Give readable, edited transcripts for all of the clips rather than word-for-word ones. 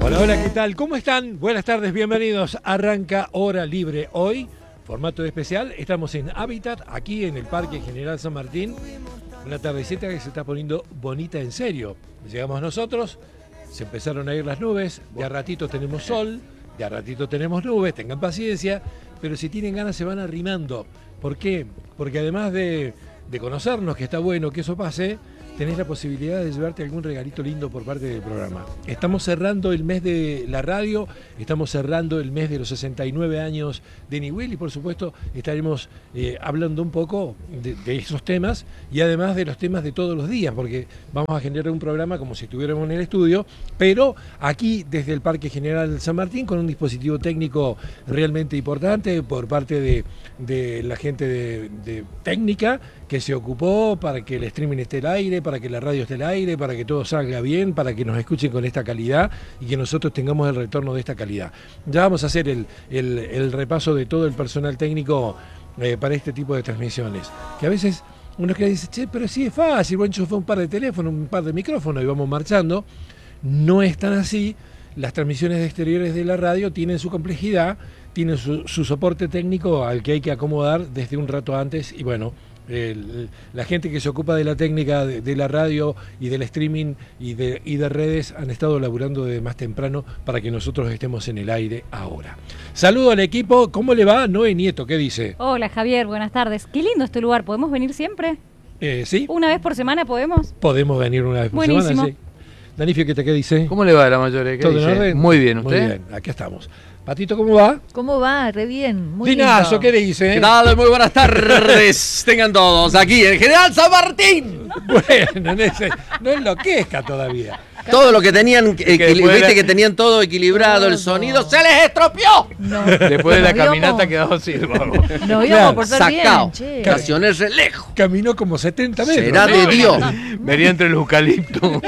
Hola, hola, ¿qué tal? ¿Cómo están? Buenas tardes, bienvenidos. Arranca Hora Libre hoy, formato especial. Estamos en Hábitat, aquí en el Parque General San Martín. Una tardecita que se está poniendo bonita en serio. Llegamos nosotros, se empezaron a ir las nubes, de a ratito tenemos sol, de a ratito tenemos nubes, tengan paciencia, pero si tienen ganas se van arrimando. ¿Por qué? Porque además de conocernos, que está bueno que eso pase, tenés la posibilidad de llevarte algún regalito lindo por parte del programa. Estamos cerrando el mes de la radio, estamos cerrando el mes de los 69 años de Niwil y por supuesto estaremos hablando un poco de esos temas y además de los temas de todos los días, porque vamos a generar un programa como si estuviéramos en el estudio, pero aquí desde el Parque General San Martín con un dispositivo técnico realmente importante por parte de la gente de técnica que se ocupó para que el streaming esté al aire, para que la radio esté al aire, para que todo salga bien, para que nos escuchen con esta calidad y que nosotros tengamos el retorno de esta calidad. Ya vamos a hacer el repaso de todo el personal técnico para este tipo de transmisiones. Que a veces uno que dice, che, pero sí es fácil, bueno, enchufar un par de teléfonos, un par de micrófonos y vamos marchando. No es tan así. Las transmisiones de exteriores de la radio tienen su complejidad, tienen su soporte técnico al que hay que acomodar desde un rato antes y bueno, la gente que se ocupa de la técnica de la radio y del streaming y de redes han estado laburando desde más temprano para que nosotros estemos en el aire ahora. Saludo al equipo, ¿cómo le va? Noé Nieto, ¿qué dice? Hola Javier, buenas tardes. Qué lindo este lugar, ¿podemos venir siempre? ¿Sí? ¿Una vez por semana podemos? Podemos venir una vez por Buenísimo. semana, sí. Danifio, ¿qué dice? ¿Cómo le va a la mayoría? ¿Todo en orden? Muy bien, ¿usted? Muy bien, aquí estamos. Patito, ¿cómo va? ¿Cómo va? Re bien, muy Dinazo, lindo. ¿qué dice? ¿Qué tal? Muy buenas tardes. Tengan todos aquí en General San Martín. Bueno, no enloquezca todavía. Todo lo que tenían, después viste que tenían todo equilibrado, el sonido se les estropeó. No. Después de la Nos íbamos- caminata quedó así. Vamos. Nos íbamos Claro, a portar Sacao. bien, che. Estacioné relejo. Caminó como 70 metros. Será de Dios. Venía entre los eucaliptos.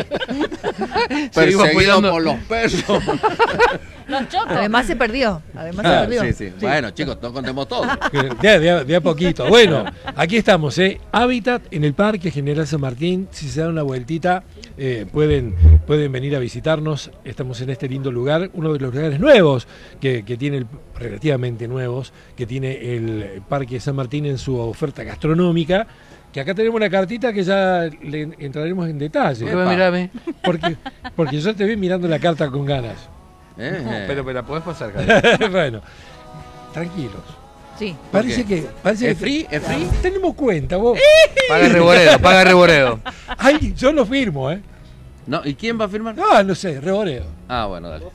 Perseguido por los perros. Los chotos. Además se perdió. Sí. Bueno, chicos, no contemos todo. De a poquito. Bueno, aquí estamos, Hábitat en el Parque General San Martín. Si se dan una vueltita, pueden venir a visitarnos. Estamos en este lindo lugar, uno de los lugares nuevos que tiene, relativamente nuevos, que tiene el Parque San Martín en su oferta gastronómica. Que acá tenemos una cartita que ya le entraremos en detalle. Mírame. Porque yo te vi mirando la carta con ganas. Pero me la podés pasar, Javier. Bueno, tranquilos. Sí. Parece que ¿Es free? ¿Es free? tenemos cuenta, vos. Paga Reboredo. Ay, yo lo firmo, No, ¿y quién va a firmar? No sé, Reboreo. Ah, bueno, dale.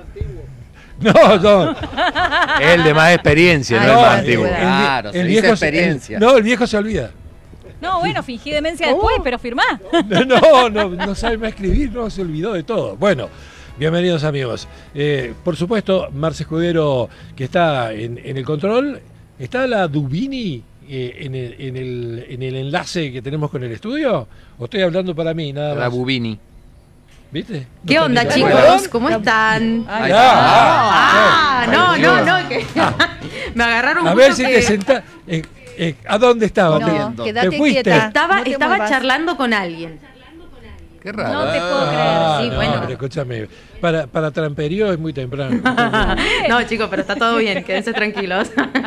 No. Es el de más experiencia, no Ay, el no, más antiguo. Claro, se dice experiencia. El viejo se olvida. No, bueno, fingí demencia después, pero firmá. No sabe más escribir, no, se olvidó de todo. Bueno, bienvenidos amigos. Por supuesto, Marce Escudero, que está en el control. ¿Está la Dubini en el enlace que tenemos con el estudio? ¿O estoy hablando para mí, nada La más? Bubini. ¿Viste? ¿Qué No onda, tenés- chicos? Bueno, ¿Cómo están? Ahí Ah, está. no, que me agarraron A justo ver si que te sentás. ¿A dónde estabas? No, ¿Te quédate fuiste? quieta. estaba No te muevas. charlando con alguien. Qué raro. No te puedo Ah, creer. Sí, bueno. pero escúchame, para tramperío es muy temprano. No, chicos, pero está todo bien, quédense tranquilos.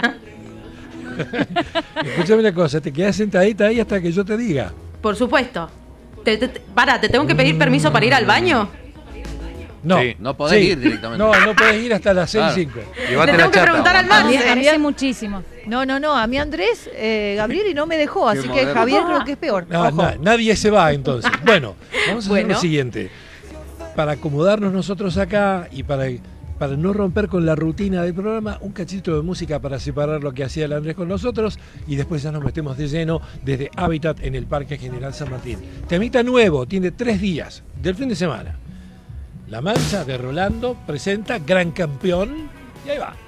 Escúchame una cosa, te quedas sentadita ahí hasta que yo te diga. Por supuesto. ¿Te tengo que pedir permiso para ir al baño? No, Sí, no podés ir directamente. No podés ir hasta las 6:05. Llevate Le la tengo que chata. preguntar al A mí, Marce. a mí hace muchísimo. No, a mí Andrés, Gabriel y no me dejó, así que moderno. Javier creo que es peor. No, Ojo. nadie se va entonces. Bueno, vamos a hacer Bueno. lo siguiente. Para acomodarnos nosotros acá y para no romper con la rutina del programa, un cachito de música para separar lo que hacía el Andrés con nosotros y después ya nos metemos de lleno desde Hábitat en el Parque General San Martín. Temita nuevo, tiene 3 días del fin de semana. La Mancha de Rolando presenta Gran Campeón y ahí va.